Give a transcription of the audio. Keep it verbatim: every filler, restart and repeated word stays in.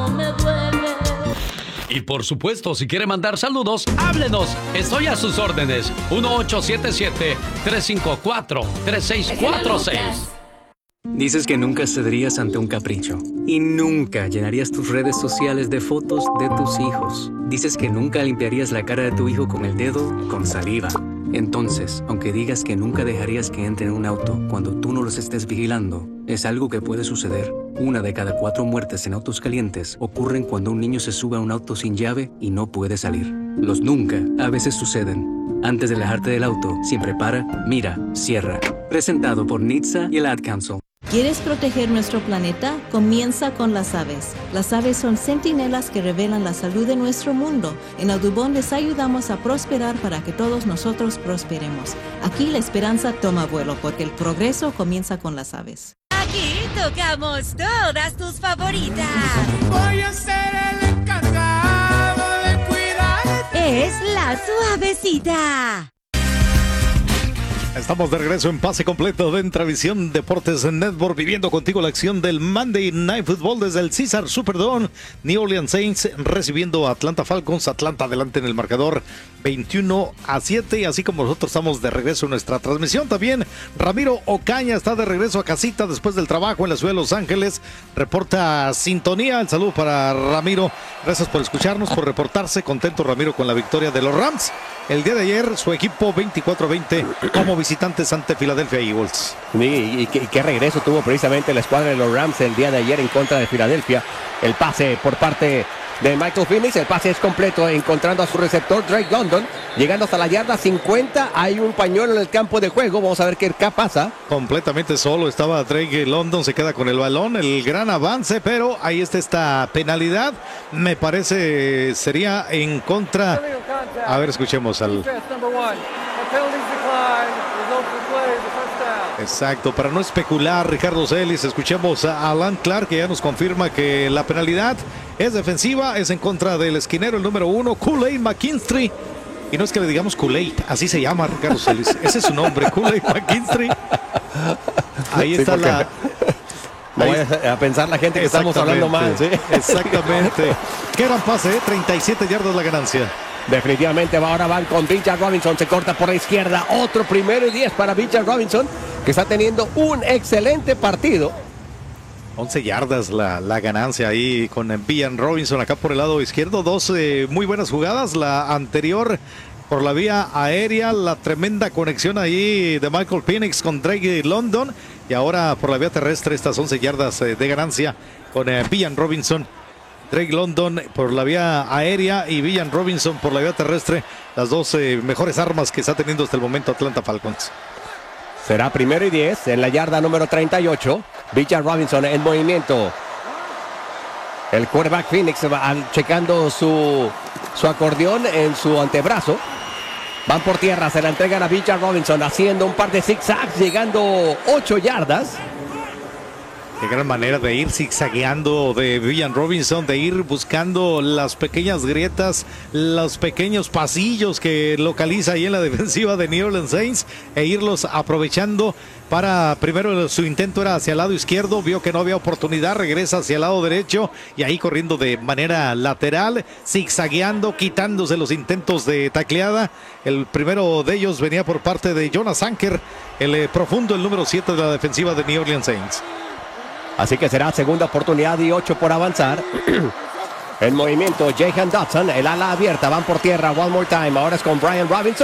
Me duele. Y por supuesto, si quiere mandar saludos, háblenos. Estoy a sus órdenes. uno ocho siete siete, tres cinco cuatro, tres seis cuatro seis. Dices que nunca cederías ante un capricho y nunca llenarías tus redes sociales de fotos de tus hijos. Dices que nunca limpiarías la cara de tu hijo con el dedo con saliva. Entonces, aunque digas que nunca dejarías que entre en un auto cuando tú no los estés vigilando, es algo que puede suceder. Una de cada cuatro muertes en autos calientes ocurren cuando un niño se sube a un auto sin llave y no puede salir. Los nunca a veces suceden. Antes de alejarte del auto, siempre para, mira, cierra. Presentado por N H T S A y el Ad Council. ¿Quieres proteger nuestro planeta? Comienza con las aves. Las aves son centinelas que revelan la salud de nuestro mundo. En Audubon les ayudamos a prosperar para que todos nosotros prosperemos. Aquí la esperanza toma vuelo porque el progreso comienza con las aves. Aquí tocamos todas tus favoritas. Voy a ser el encargado de cuidar. Es la suavecita. Estamos de regreso en Pase Completo de Entravisión Deportes Network, viviendo contigo la acción del Monday Night Football desde el Caesars Superdome. New Orleans Saints recibiendo a Atlanta Falcons. Atlanta adelante en el marcador veintiuno a siete, así como nosotros estamos de regreso en nuestra transmisión. También Ramiro Ocaña está de regreso a casita después del trabajo en la ciudad de Los Ángeles. Reporta sintonía. El saludo para Ramiro. Gracias por escucharnos, por reportarse. Contento Ramiro con la victoria de los Rams. El día de ayer su equipo veinticuatro a veinte como visitantes ante Philadelphia Eagles. Y, y, y qué regreso tuvo precisamente la escuadra de los Rams el día de ayer en contra de Filadelfia. El pase por parte de Michael Penix, el pase es completo, encontrando a su receptor Drake London, llegando hasta la yarda cincuenta. Hay un pañuelo en el campo de juego. Vamos a ver qué pasa. Completamente solo estaba Drake London, se queda con el balón, el gran avance, pero ahí está esta penalidad. Me parece sería en contra. A ver, escuchemos al. Exacto, para no especular, Ricardo Celis, escuchemos a Alan Clark, que ya nos confirma que la penalidad es defensiva, es en contra del esquinero, el número uno, Kool-Aid McKinstry. Y no es que le digamos Kool-Aid, así se llama Ricardo Celis, ese es su nombre, Kool-Aid McKinstry. Ahí sí, está la... No vaya a pensar la gente que estamos hablando mal. ¿Sí? Exactamente. Qué gran pase, ¿eh? treinta y siete yardas la ganancia. Definitivamente ahora van con Bijan Robinson, se corta por la izquierda, otro primero y diez para Bijan Robinson, que está teniendo un excelente partido. once yardas la, la ganancia ahí con Bijan Robinson acá por el lado izquierdo, dos eh, muy buenas jugadas, la anterior por la vía aérea, la tremenda conexión ahí de Michael Penix con Drake London, y ahora por la vía terrestre estas once yardas eh, de ganancia con eh, Bijan Robinson. Drake London por la vía aérea y Bijan Robinson por la vía terrestre, las dos eh, mejores armas que está teniendo hasta el momento Atlanta Falcons. Será primero y diez en la yarda número treinta y ocho. Bijan Robinson en movimiento. El quarterback Penix va checando su, su acordeón en su antebrazo. Van por tierra, se la entregan a Bijan Robinson haciendo un par de zigzags, llegando ocho yardas. Qué gran manera de ir zigzagueando de Bijan Robinson, de ir buscando las pequeñas grietas, los pequeños pasillos que localiza ahí en la defensiva de New Orleans Saints e irlos aprovechando para, primero su intento era hacia el lado izquierdo, vio que no había oportunidad, regresa hacia el lado derecho y ahí corriendo de manera lateral, zigzagueando, quitándose los intentos de tacleada. El primero de ellos venía por parte de Jonas Anker, el eh, profundo, el número siete de la defensiva de New Orleans Saints. Así que será segunda oportunidad y ocho por avanzar. En movimiento, Jahan Dotson, el ala abierta, van por tierra, one more time. Ahora es con Brian Robinson.